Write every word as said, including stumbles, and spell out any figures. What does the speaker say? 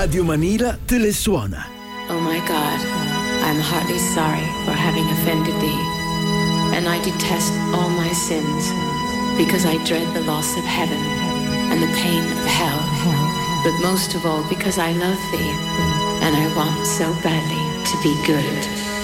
Radio Manila telesuona. Oh my God, I'm heartily sorry for having offended thee, and I detest all my sins, because I dread the loss of heaven and the pain of hell, but most of all because I love thee, and I want so badly to be good.